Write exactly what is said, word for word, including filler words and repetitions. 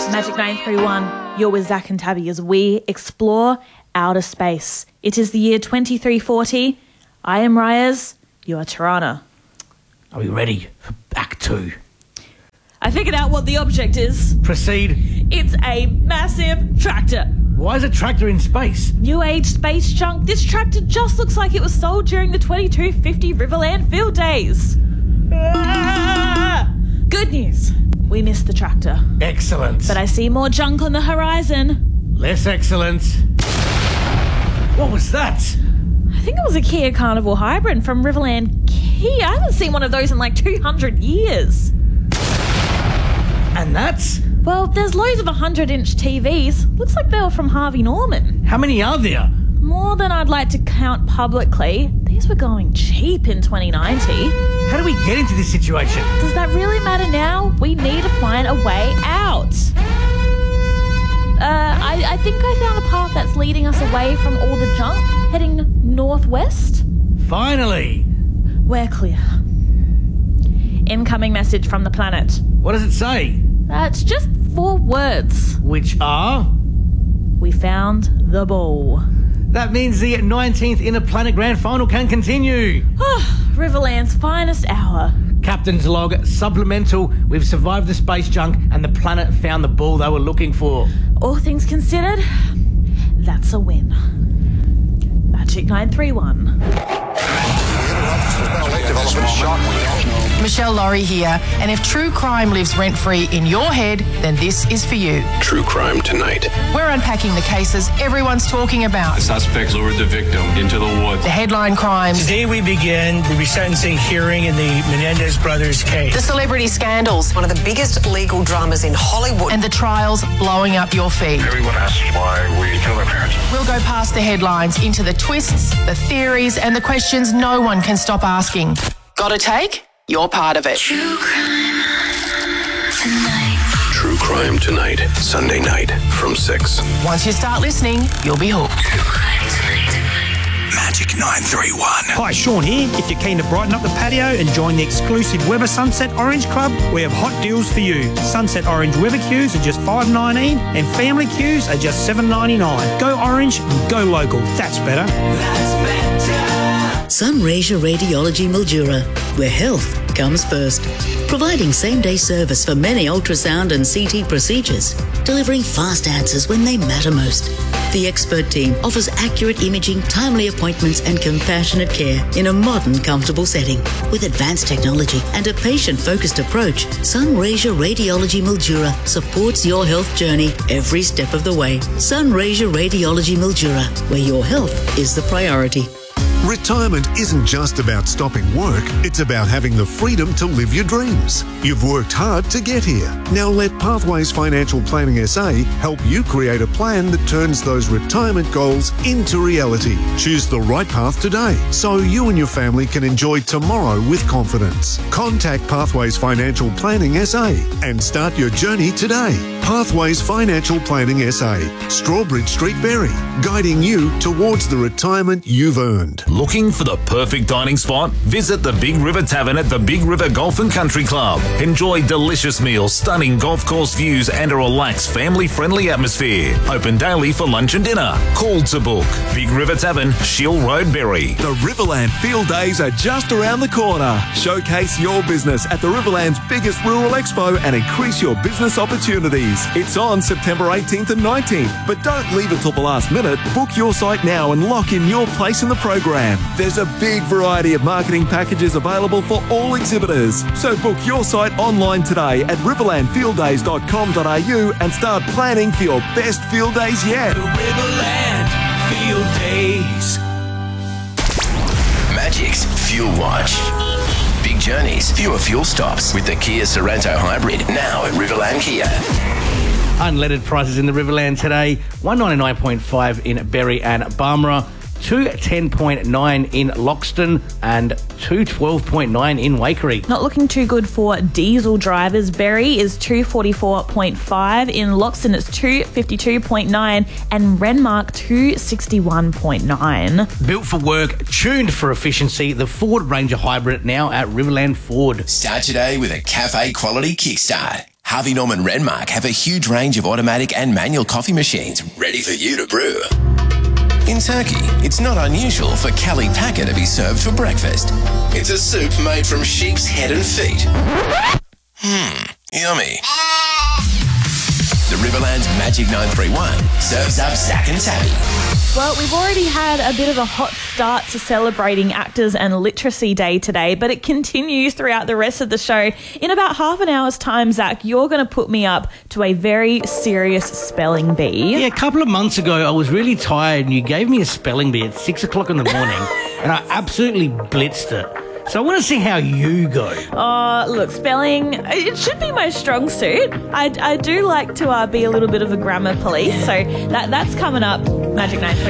Magic nine three one, you're with Zach and Tabby as we explore outer space. It is the year twenty-three forty. I am Ryers, you are Tirana. Are we ready for Act Two? I figured out what the object is. Proceed. It's a massive tractor. Why is a tractor in space? New age space junk. This tractor just looks like it was sold during the twenty-two fifty Riverland field days. Ah! Good news. We missed the tractor. Excellent. But I see more junk on the horizon. Less excellent. What was that? I think it was a Kia Carnival Hybrid from Riverland Kia. I haven't seen one of those in like two hundred years. And that's? Well, there's loads of one hundred inch T Vs. Looks like they were from Harvey Norman. How many are there? More than I'd like to count publicly. These were going cheap in twenty ninety. How do we get into this situation? Does that really matter now? We need to find a way out. Uh, I, I think I found a path that's leading us away from all the junk, heading northwest. Finally. We're clear. Incoming message from the planet. What does it say? Uh, it's just four words. Which are? We found the ball. That means the nineteenth Inner Planet Grand Final can continue. Riverland's finest hour. Captain's log, supplemental. We've survived the space junk and the planet found the ball they were looking for. All things considered, that's a win. Magic nine three one. Michelle Laurie here, and if true crime lives rent-free in your head, then this is for you. True Crime Tonight. We're unpacking the cases everyone's talking about. The suspect lured the victim into the woods. The headline crimes. Today we begin the resentencing hearing in the Menendez brothers case. The celebrity scandals. One of the biggest legal dramas in Hollywood. And the trials blowing up your feed. Everyone asks why we kill their parents. We'll go past the headlines into the twists, the theories, and the questions no one can stop asking. Got a take? You're part of it. True Crime Tonight. True Crime Tonight, Sunday night from six. Once you start listening, you'll be hooked. True Crime Tonight. Magic nine three one. Hi, Sean here. If you're keen to brighten up the patio and join the exclusive Weber Sunset Orange Club, we have hot deals for you. Sunset Orange Weber queues are just five dollars nineteen and family queues are just seven dollars ninety-nine. Go orange and go local. That's better. That's better. Sunraysia Radiology Mildura, where health comes first. Providing same-day service for many ultrasound and C T procedures, delivering fast answers when they matter most. The expert team offers accurate imaging, timely appointments and compassionate care in a modern, comfortable setting. With advanced technology and a patient-focused approach, Sunraysia Radiology Mildura supports your health journey every step of the way. Sunraysia Radiology Mildura, where your health is the priority. Retirement isn't just about stopping work, it's about having the freedom to live your dreams. You've worked hard to get here. Now let Pathways Financial Planning S A help you create a plan that turns those retirement goals into reality. Choose the right path today so you and your family can enjoy tomorrow with confidence. Contact Pathways Financial Planning S A and start your journey today. Pathways Financial Planning S A, Strawbridge Street, Berry, guiding you towards the retirement you've earned. Looking for the perfect dining spot? Visit the Big River Tavern at the Big River Golf and Country Club. Enjoy delicious meals, stunning golf course views and a relaxed family-friendly atmosphere. Open daily for lunch and dinner. Call to book. Big River Tavern, Shield Road, Berry. The Riverland Field Days are just around the corner. Showcase your business at the Riverland's biggest rural expo and increase your business opportunities. It's on September eighteenth and nineteenth, but don't leave it till the last minute. Book your site now and lock in your place in the program. There's a big variety of marketing packages available for all exhibitors. So book your site online today at riverland field days dot com dot a u and start planning for your best field days yet. The Riverland Field Days. Magic's Fuel Watch. Big journeys, fewer fuel stops with the Kia Sorento Hybrid now at Riverland Kia. Unleaded prices in the Riverland today, one ninety-nine point five in Berry and Barmera, two ten point nine in Loxton and two twelve point nine in Waikerie. Not looking too good for diesel drivers. Berry is two forty-four point five. In Loxton it's two fifty-two point nine and Renmark two sixty-one point nine. Built for work, tuned for efficiency, the Ford Ranger Hybrid now at Riverland Ford. Start today with a cafe quality kickstart. Harvey Norman Renmark have a huge range of automatic and manual coffee machines ready for you to brew. In Turkey, it's not unusual for Kali Packer to be served for breakfast. It's a soup made from sheep's head and feet. Hmm, yummy. The Riverland's Magic nine three one serves up Zach and Tabby. Well, we've already had a bit of a hot start to celebrating Actors and Literacy Day today, but it continues throughout the rest of the show. In about half an hour's time, Zach, you're going to put me up to a very serious spelling bee. Yeah, a couple of months ago, I was really tired and you gave me a spelling bee at six o'clock in the morning and I absolutely blitzed it. So I want to see how you go. Oh, look, spelling, it should be my strong suit. I, I do like to uh, be a little bit of a grammar police, so that that's coming up. Magic nine three.